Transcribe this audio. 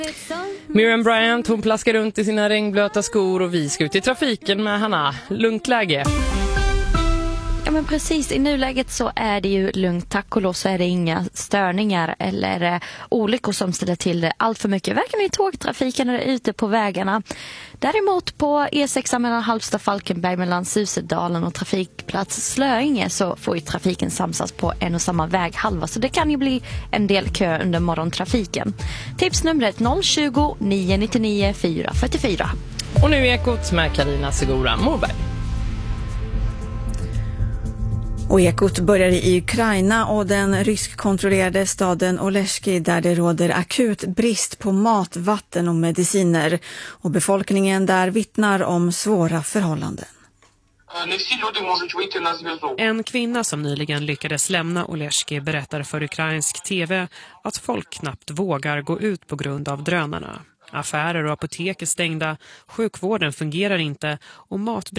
Miriam Bryant, hon plaskar runt i sina regnblöta skor och vi ska ut i trafiken med Hanna. Lugnt läge. Ja, men precis, i nuläget så är det ju lugnt, tack och lov så är det inga störningar eller olyckor som ställer till det allt för mycket. Varken i tågtrafiken eller ute på vägarna. Däremot på E6 mellan Halmstad-Falkenberg mellan Susedalen och trafikplats Slöinge så får ju trafiken samsas på en och samma väghalva. Så det kan ju bli en del kö under morgontrafiken. Tipsnumret 020 999 444. Och nu är Ekot med Karina Segura Morberg. Och Ekot börjar i Ukraina och den ryskkontrollerade staden Oleshki där det råder akut brist på mat, vatten och mediciner. Och befolkningen där vittnar om svåra förhållanden. En kvinna som nyligen lyckades lämna Oleshki berättar för ukrainsk tv att folk knappt vågar gå ut på grund av drönarna. Affärer och apotek är stängda, sjukvården fungerar inte och matbrist